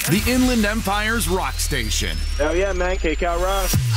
the Inland Empire's rock station. Oh yeah, man, KCal Rock.